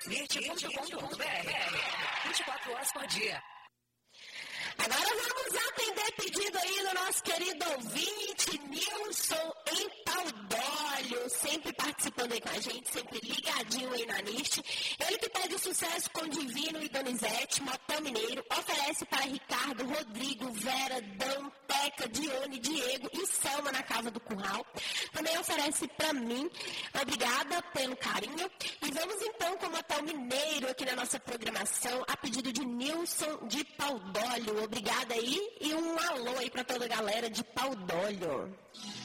Flirt.com.br 24 horas por dia. Agora vamos atender pedido aí do nosso querido ouvinte, Nilson em Paudóleo, sempre participando aí com a gente, sempre ligadinho aí na NIST. Ele que pede sucesso com Divino e Donizete, Motel Mineiro, oferece para Ricardo, Rodrigo, Vera, Dan, Teca, Dione, Diego e Selma na Casa do Curral. Também oferece para mim, obrigada pelo carinho. E vamos então com o Motel Mineiro aqui na nossa programação, a pedido de Nilson de Paudóleo. Obrigada aí e um alô aí para toda a galera de Paudóleo.